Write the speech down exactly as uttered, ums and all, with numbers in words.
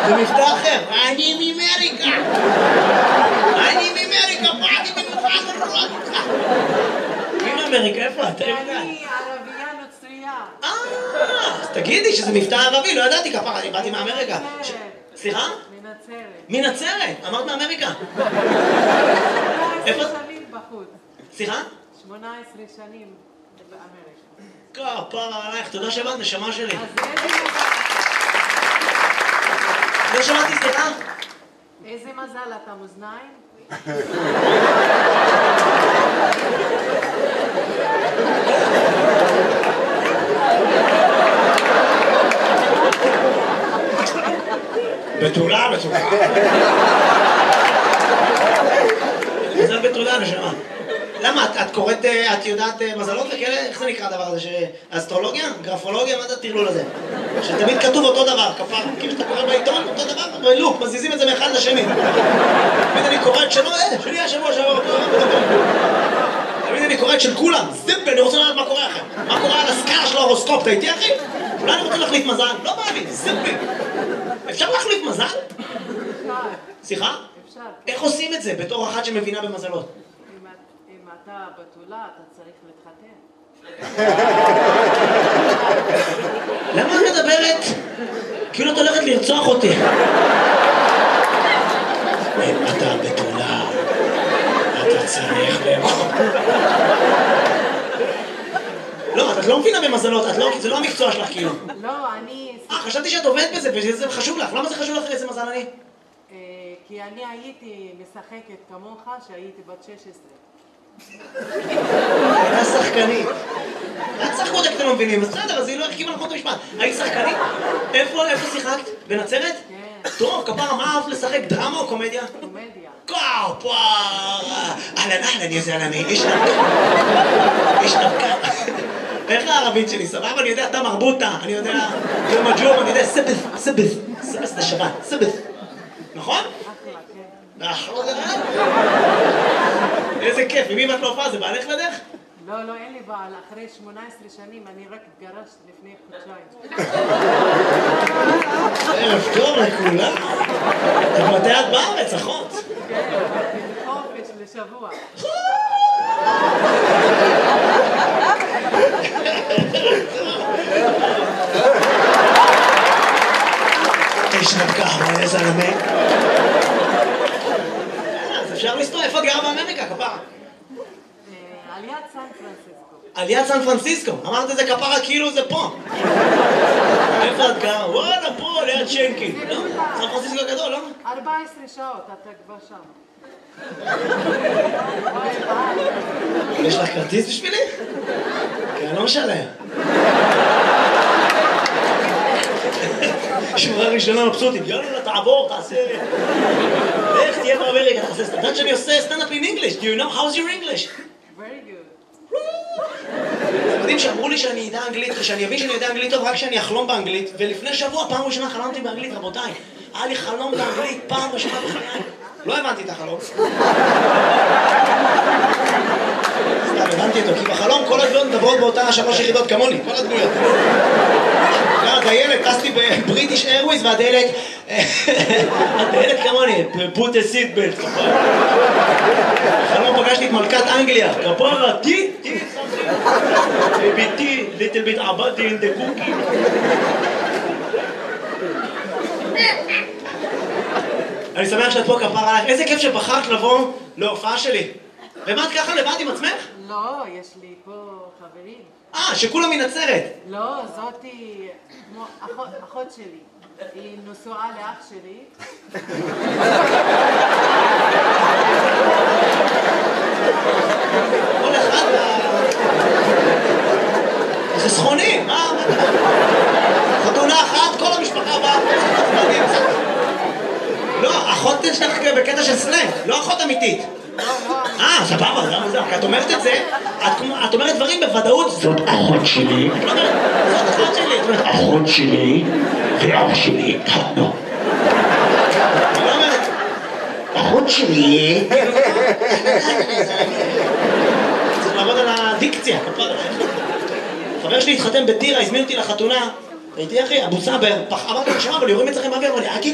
זה מבטא אחר. אני מאמריקה. אני מאמריקה, באתי במיוחד לראות אותך. מי מאמריקה? איפה את? אני ערבייה נוצרייה. אה, אז תגידי שזה מבטא ערבי, לא ידעתי כפרה, אני באתי מאמריקה. סליחה? מנצרת. מנצרת? אמרת מאמריקה. שמונה עשרה שנים בחוץ. סליחה? שמונה עשרה שנים באמריקה. כפרה עלייך, תודה שבאת, נשמה שלי. אז איזה מזל. לא שמעתי, סליחה? איזה מזל אתה מאזניים? בתולה, בתולה. מזל בתולה, נשמה. למה? את קוראת, את יודעת מזלות וכאלה? איך זה נקרא הדבר הזה? אסטרולוגיה? גרפולוגיה? מה זה הטרלול הזה? שתמיד כתוב אותו דבר, כפר. כאילו שאתה קורא בעיתון, אותו דבר, ולוק, מזיזים את זה מאחד לשני. תמיד אני קוראת שלא, אה, שלי השבוע שבוע, תמיד אני קוראת של כולם. זיפ, אני רוצה לדעת מה קורה אחר. מה קורה על הסקאלה של ההורוסקופ, אתה איתי אחי? אולי אני רוצה להחליף מזל? לא בא לי, זיפ. אפשר להחליף מזל? אפשר. סליחה? אפשר. איך עושים את זה בתור אחת שמבינה במזלות? אם אתה בתולה, אתה צריך להתחתן. למה את מדברת? כאילו את הולכת לרצוח אותי. אם אתה בתולה, אתה צריך לאכול. לא, את לא מבינה במזלות, זה לא המקצוע שלך כאילו. לא, אני... אה, חשבתי שאת עובדת בזה, וזה חשוב לך. למה זה חשוב לך איזה מזל אני? כי אני הייתי משחקת כמוך שהייתי בת שש עשרה. הייתה שחקנית. את שחקות, אתם לא מבינים. בסדר, אז היא לא החכימה נכון את המשפט. היית שחקנית? איפה שיחקת? בנצרת? כן. טוב, כפרה, מה אהבת לשחק? דרמה או קומדיה? קומדיה. כפרה! אהלן, אהלן, יא זלמה, איש נבקה. איש נבקה. איך הערבית שלי? סבבה? אני יודע, אתה מרבוטה. אני יודע, זה מג'ור, אני יודע, סבס, סבס. סבס זה שבת, סבס. נכון? אחלה, כן. איזה כיף, ומי בת לא זה בעלך לדך? לא, לא, אין לי בעל. אחרי שמונה עשרה שנים אני רק התגרשת לפני חודשיים. ערב טוב לכולם. את מתי את בארץ, אחות? כן, חופש לשבוע. איש נבקה, מה איזה זלמה? אז אפשר לסתור, איפה גרה באמריקה, כפרה? על יד סן פרנסיסקו. על יד סן פרנסיסקו, אמרת את זה כפרה כאילו זה פה. איפה את גרה? וואלה, פה, ליד שנקין. סן פרנסיסקו הגדול, לא? ארבע עשרה שעות, אתה כבר שם. יש לך כרטיס בשבילי? כי אני לא משלם. שמורה ראשונה מבסוטית, יאללה, תעבור, תעשה... איך תהיה באמריקה, תעשה... אתה יודעת שאני עושה סטנדאפ in English? Do you know how's your English? Very good. אתם יודעים שאמרו לי שאני אדע אנגלית, ושאני אבין שאני יודע אנגלית טוב רק כשאני אחלום באנגלית, ולפני שבוע, פעם ראשונה חלמתי באנגלית, רבותיי. היה לי חלום באנגלית, פעם ראשונה בחיי. לא הבנתי את החלום. סתם, הבנתי אותו, כי בחלום כל הדמויות מדברות באותה שלוש יחידות כמוני, כל הדמויות. הדיילת, טסתי בבריטיש איירוויז והדיילת... הדיילת כמוני, put a seat belt, כפרה. בחלום פגשתי את מלכת אנגליה, כפרה, טי, טי, ביתי, little bit עבדתי in the cookie. אני שמח שאת פה, כפרה עליך. איזה כיף שבחרת לבוא להופעה שלי. ומה את ככה לבד עם עצמך? לא, יש לי פה חברים. אה, שכולם מנצרת. לא, זאתי כמו אחות שלי. היא נשואה לאח שלי. כל אחד... זה סכוני, מה? חתונה אחת, כל המשפחה באה. לא, אחות שלך בקטע של סלנג, לא אחות אמיתית. אה, סבבה, זה מוזר. את אומרת את זה, את אומרת דברים בוודאות. זאת אחות שלי. את לא אומרת, זאת אחות שלי. את אומרת, אחות שלי ואח שלי התחתנו. את לא אומרת, אחות שלי... צריך לעבוד על הדיקציה. חבר שלי התחתן בטירה, הזמין אותי לחתונה. הייתי אחי, אבו סבר, אמרתי לו, שמע, אבל יורים אצלכם באוויר, אבל